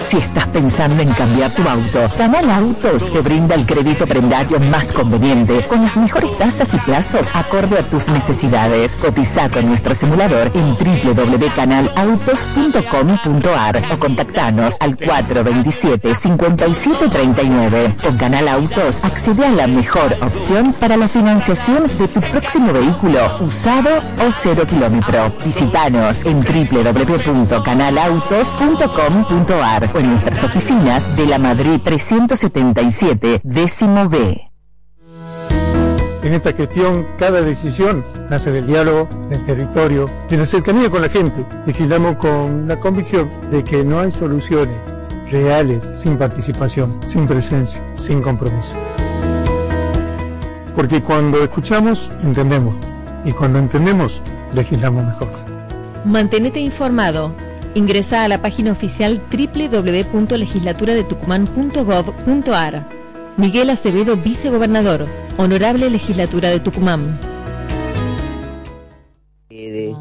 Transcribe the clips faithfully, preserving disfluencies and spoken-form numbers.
Si estás pensando en cambiar tu auto, Canal Autos te brinda el crédito prendario más conveniente, con las mejores tasas y plazos acorde a tus necesidades. Cotiza con nuestro simulador en doble u doble u doble u punto canal autos punto com punto a r o contactanos al cuatro dos siete, cinco siete tres nueve. Con Canal Autos accede a la mejor opción para la financiación de tu próximo vehículo, usado o cero kilómetro. Visítanos en doble u doble u doble u punto canal autos punto com punto a r o en nuestras oficinas de la Madrid trescientos setenta y siete, décimo B. En esta gestión, cada decisión nace del diálogo, del territorio, de la cercanía con la gente. Legislamos con la convicción de que no hay soluciones reales sin participación, sin presencia, sin compromiso. Porque cuando escuchamos, entendemos. Y cuando entendemos, legislamos mejor. Mantenete informado. Ingresa a la página oficial doble u doble u doble u punto legislatura de tucumán punto gov punto a r. Miguel Acevedo, vicegobernador. Honorable Legislatura de Tucumán. Eh,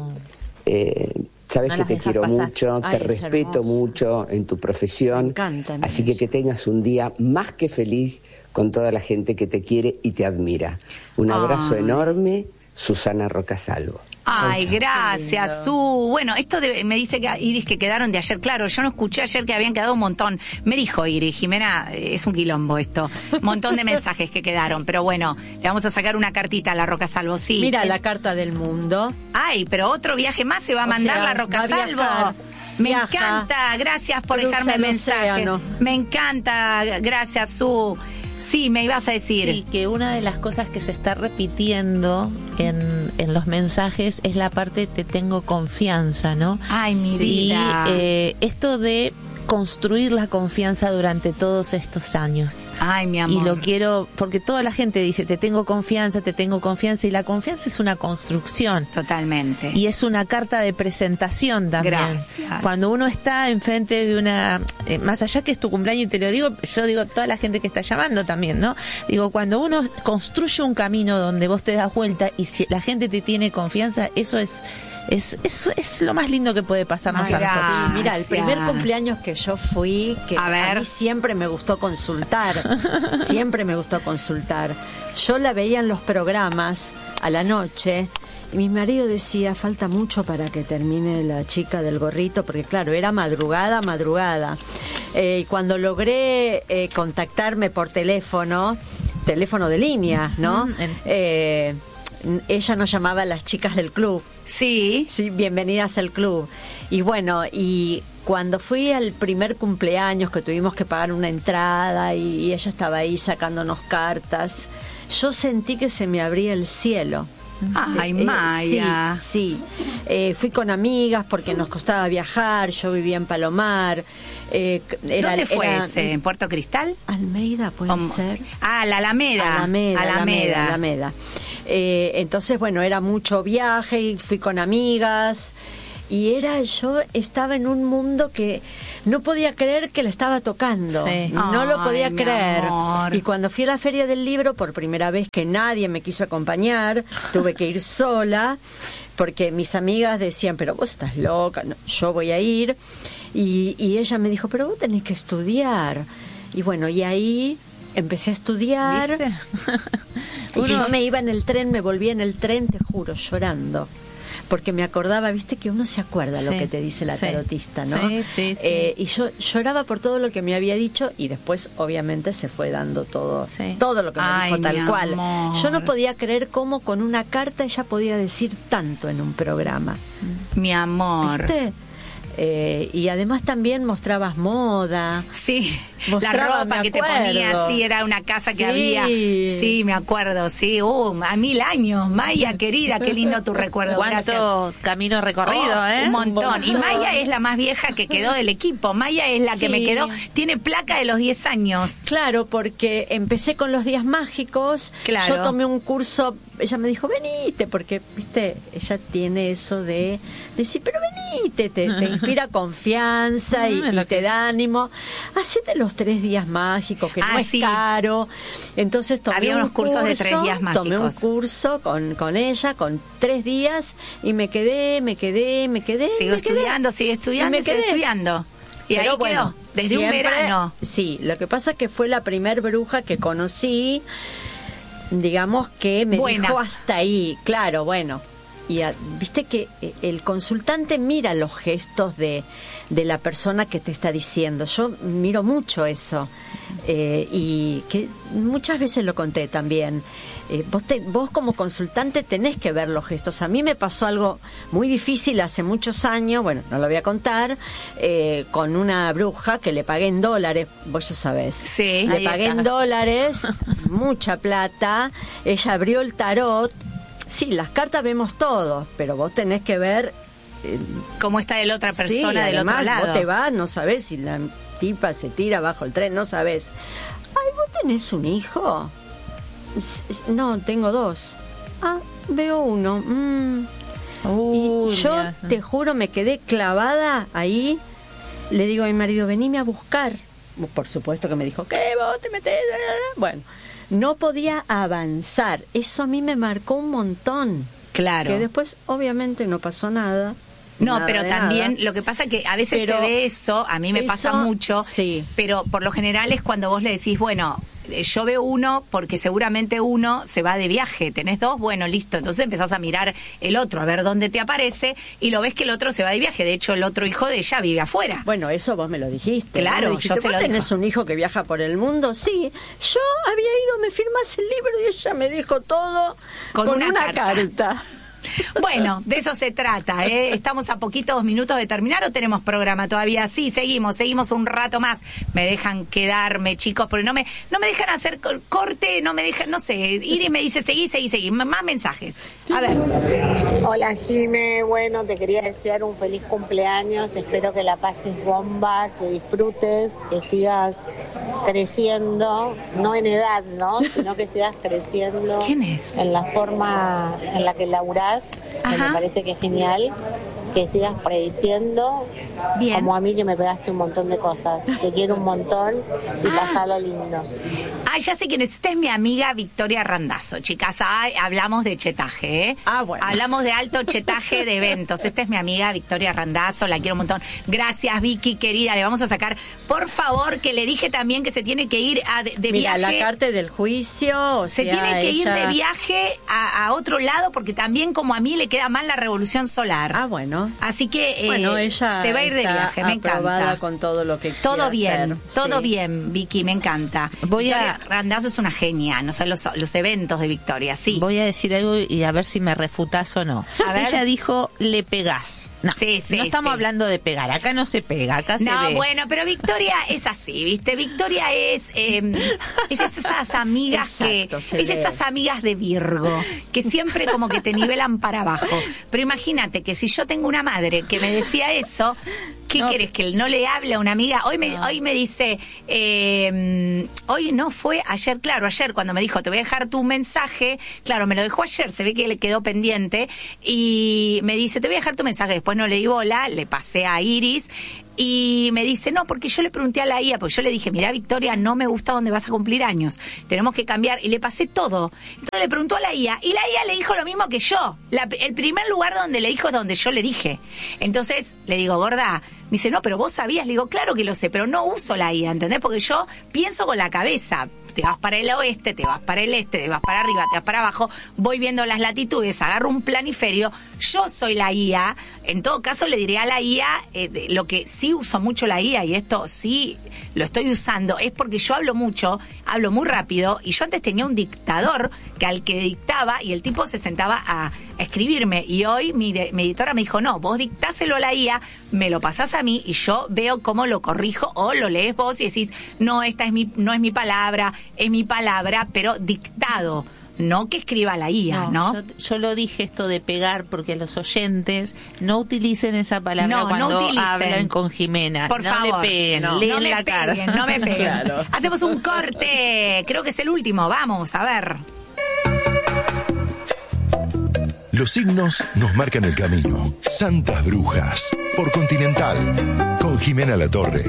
eh, sabes no que te quiero pasar. mucho, Ay, te respeto mucho en tu profesión. Me encanta, así que que tengas un día más que feliz con toda la gente que te quiere y te admira. Un abrazo Ay. enorme, Susana Rocasalvo. Ay, gracias, Su. Bueno, esto de, me dice que Iris que quedaron de ayer. Claro, yo no escuché ayer que habían quedado un montón. Me dijo Iris, Jimena, es un quilombo esto. Un montón de mensajes que quedaron. Pero bueno, le vamos a sacar una cartita a la Rocasalvo, sí. Mira, la carta del mundo. Ay, pero otro viaje más se va a o mandar sea, la Rocasalvo. Me Viaja, encanta, gracias por dejarme el mensaje. Océano. Me encanta, gracias, Su. Sí, me ibas a decir. Sí, que una de las cosas que se está repitiendo en, en los mensajes es la parte te tengo confianza, ¿no? Ay, mi sí, vida. Eh, esto de construir la confianza durante todos estos años. Ay, mi amor. Y lo quiero, porque toda la gente dice, te tengo confianza, te tengo confianza, y la confianza es una construcción. Totalmente. Y es una carta de presentación también. Gracias. Cuando uno está enfrente de una, eh, más allá que es tu cumpleaños, y te lo digo, yo digo, toda la gente que está llamando también, ¿no? Digo, cuando uno construye un camino donde vos te das vuelta y si la gente te tiene confianza, eso es... Es, es, es lo más lindo que puede pasarnos Ay, a nosotros. Sí, mira, el primer cumpleaños que yo fui, que a, ver. a mí siempre me gustó consultar, siempre me gustó consultar. Yo la veía en los programas a la noche y mi marido decía, falta mucho para que termine la chica del gorrito, porque claro, era madrugada, madrugada. Eh, y cuando logré eh, contactarme por teléfono, teléfono de línea, ¿no? Mm, eh, ella nos llamaba a las chicas del club. Sí. Sí, bienvenidas al club. Y bueno, y cuando fui al primer cumpleaños que tuvimos que pagar una entrada y, y ella estaba ahí sacándonos cartas, yo sentí que se me abría el cielo. Ay, eh, Maya. Sí, sí. Eh, fui con amigas porque nos costaba viajar, yo vivía en Palomar. Eh, era, ¿Dónde fue era, ese? ¿En Puerto Cristal? Almeida, puede ¿Cómo? ser. Ah, la Alameda. Alameda, Alameda. Alameda. Alameda. Eh, entonces, bueno, era mucho viaje y fui con amigas. Y era, yo estaba en un mundo que no podía creer que la estaba tocando. Sí. No Ay, lo podía creer. Amor. Y cuando fui a la Feria del Libro, por primera vez que nadie me quiso acompañar, tuve que ir sola, porque mis amigas decían, pero vos estás loca, no, yo voy a ir. Y, y ella me dijo, pero vos tenés que estudiar. Y bueno, y ahí empecé a estudiar. Y yo me iba en el tren, me volvía en el tren, te juro, llorando. Porque me acordaba, viste que uno se acuerda sí, lo que te dice la sí, tarotista, ¿no? Sí, sí, sí. Eh, y yo lloraba por todo lo que me había dicho y después, obviamente, se fue dando todo, sí. todo lo que me Ay, dijo tal cual. Amor. Yo no podía creer cómo con una carta ella podía decir tanto en un programa. Mi amor. ¿Viste? Eh, y además también mostrabas moda. Sí, mostraba, la ropa que te ponías, sí, era una casa que sí. había. Sí, me acuerdo, sí, uh, a mil años. Maya, querida, qué lindo tu recuerdo. ¿Cuántos Gracias. caminos recorridos, oh, eh? Un montón. Y Maya es la más vieja que quedó del equipo. Maya es la sí. que me quedó, tiene placa de los diez años. Claro, porque empecé con los días mágicos. Claro. Yo tomé un curso, ella me dijo, venite, porque, viste, ella tiene eso de decir, pero venite, te, te inspira confianza y, y te da ánimo. Hacete los tres días mágicos, que ah, no es sí. caro. Entonces tomé Había un unos cursos curso, de tres días mágicos. Tomé un curso con, con ella, con tres días, y me quedé, me quedé, me quedé. Sigo me estudiando, quedé. sigue estudiando, me sigue quedé. estudiando. Y Pero ahí bueno, quedó, desde siempre, un verano. Sí, lo que pasa es que fue la primer bruja que conocí, digamos que me Buena. dijo hasta ahí, claro, bueno. Y a, viste que el consultante mira los gestos de, de la persona que te está diciendo. Yo miro mucho eso. Eh, y que muchas veces lo conté también. Eh, vos, te, vos como consultante tenés que ver los gestos. A mí me pasó algo muy difícil hace muchos años, bueno, no lo voy a contar, eh, con una bruja que le pagué en dólares, vos ya sabés. Sí, le ahí pagué está. en dólares, mucha plata. Ella abrió el tarot. Sí, las cartas vemos todos, pero vos tenés que ver eh, cómo está de la otra persona sí, del otro además, lado. Vos te vas, no sabés si la tipa se tira bajo el tren, no sabés. Ay, ¿vos tenés un hijo? No, tengo dos. Ah, veo uno. Mm. Uy, y yo mira. te juro, me quedé clavada ahí. Le digo a mi marido, venime a buscar. Por supuesto que me dijo, ¿qué? ¿Vos te metés? Bueno, no podía avanzar. Eso a mí me marcó un montón. Claro. Que después, obviamente, no pasó nada. No, Nada pero de también nada. lo que pasa que a veces Pero se ve eso, a mí me eso, pasa mucho, sí. pero por lo general es cuando vos le decís, bueno, eh, yo veo uno porque seguramente uno se va de viaje, tenés dos, bueno, listo, entonces empezás a mirar el otro, a ver dónde te aparece y lo ves que el otro se va de viaje, de hecho el otro hijo de ella vive afuera. Bueno, eso vos me lo dijiste. Claro, ¿no? Me dijiste, yo se ¿vos lo tenés dijo. un hijo que viaja por el mundo? Sí, yo había ido, me firmas el libro y ella me dijo todo Con con, una una, carta. carta. Bueno, de eso se trata, ¿eh? Estamos a poquitos minutos de terminar o tenemos programa todavía. Sí, seguimos, seguimos un rato más. Me dejan quedarme, chicos, porque no me, no me dejan hacer cor- corte, no me dejan, no sé, ir y me dice seguí, seguí, seguí. M- Más mensajes. A ver. Hola Jime, bueno, te quería desear un feliz cumpleaños, espero que la pases bomba, que disfrutes, que sigas creciendo, no en edad, ¿no? Sino que sigas creciendo. ¿Quién es? En la forma en la que laburás, que Ajá. me parece que es genial, que sigas prediciendo, Bien. como a mí que me pegaste un montón de cosas. Te quiero un montón y Ah. pasalo lindo. Ah, ya sé quién es. Esta es mi amiga Victoria Randazzo, chicas. Ay, hablamos de chetaje, ¿eh? Ah, bueno. Hablamos de alto chetaje de eventos. Esta es mi amiga Victoria Randazzo, la quiero un montón. Gracias, Vicky, querida. Le vamos a sacar, por favor, que le dije también que se tiene que ir a de, de Mira, viaje. la carta del juicio, o Se sea, tiene que ir ella- de viaje a, a otro lado porque también como a mí le queda mal la revolución solar. Ah, bueno. Así que eh, Bueno, ella se va a ir de está viaje, me aprobada encanta. con todo lo que Todo quiera bien, hacer. todo Sí. bien, Vicky, me encanta. Voy Victoria a- Randazzo es una genia, no sé, los, los eventos de Victoria, sí. Voy a decir algo y a ver si me refutás o no. A ver. Ella dijo, le pegás. No, Sí, sí, no estamos sí. hablando de pegar. Acá no se pega, acá se No, ve. bueno, pero Victoria es así, ¿viste? Victoria es, eh, es esas amigas Exacto, que, se es ve. esas amigas de Virgo, que siempre como que te nivelan para abajo. Pero imagínate que si yo tengo una madre que me decía eso, ¿qué No. querés? Que no le hable a una amiga. Hoy me, hoy me dice, eh, hoy no fue ayer, claro, ayer cuando me dijo, te voy a dejar tu mensaje, claro, me lo dejó ayer, se ve que le quedó pendiente, y me dice, te voy a dejar tu mensaje, después no le di bola, le pasé a Iris, y me dice, no, porque yo le pregunté a la I A, porque yo le dije, mira, Victoria, no me gusta donde vas a cumplir años, tenemos que cambiar, y le pasé todo. Entonces le preguntó a la I A, y la I A le dijo lo mismo que yo. La- el primer lugar donde le dijo es donde yo le dije. Entonces le digo, gorda, me dice, no, pero vos sabías. Le digo, claro que lo sé, pero no uso la I A, ¿entendés? Porque yo pienso con la cabeza. Te vas para el oeste, te vas para el este, te vas para arriba, te vas para abajo, voy viendo las latitudes, agarro un planiferio, yo soy la I A, en todo caso le diré a la I A, eh, de- lo que sí uso mucho la I A, y esto sí lo estoy usando, es porque yo hablo mucho, hablo muy rápido, y yo antes tenía un dictador que al que dictaba, y el tipo se sentaba a, a escribirme, y hoy mi, de- mi editora me dijo, no, vos dictáselo a la I A, me lo pasás a mí, y yo veo cómo lo corrijo, o lo lees vos y decís, no, esta es mi, no es mi palabra, es mi palabra, pero dictado, no que escriba la I A, ¿no? Yo, yo lo dije esto de pegar porque los oyentes no utilicen esa palabra No, no cuando utilicen. hablan con Jimena. Por no favor, le peguen, no, leen no me la cara. peguen, no me peguen. Claro. Hacemos un corte, creo que es el último, vamos, a ver. Los signos nos marcan el camino. Santas Brujas, por Continental, con Jimena Latorre.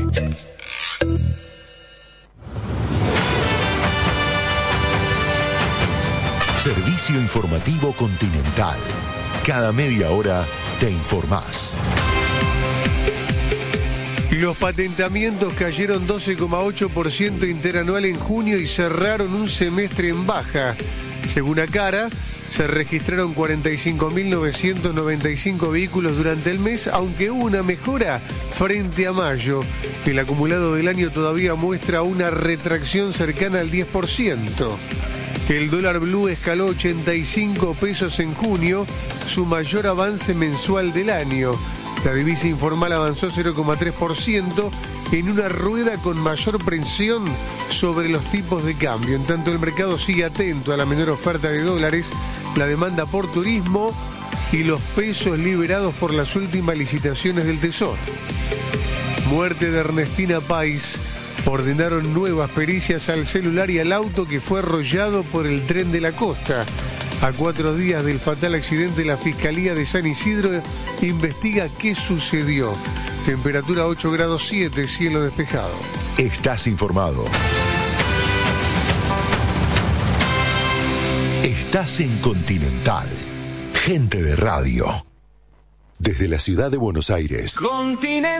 Servicio informativo Continental. Cada media hora te informás. Los patentamientos cayeron doce coma ocho por ciento interanual en junio y cerraron un semestre en baja. Según ACARA, se registraron cuarenta y cinco mil novecientos noventa y cinco vehículos durante el mes, aunque hubo una mejora frente a mayo. El acumulado del año todavía muestra una retracción cercana al diez por ciento. El dólar blue escaló ochenta y cinco pesos en junio, su mayor avance mensual del año. La divisa informal avanzó cero coma tres por ciento en una rueda con mayor presión sobre los tipos de cambio. En tanto, el mercado sigue atento a la menor oferta de dólares, la demanda por turismo y los pesos liberados por las últimas licitaciones del Tesoro. Muerte de Ernestina Pais. Ordenaron nuevas pericias al celular y al auto que fue arrollado por el tren de la costa. A cuatro días del fatal accidente, la Fiscalía de San Isidro investiga qué sucedió. Temperatura ocho grados siete, cielo despejado. Estás informado. Estás en Continental. Gente de radio. Desde la ciudad de Buenos Aires. Continental.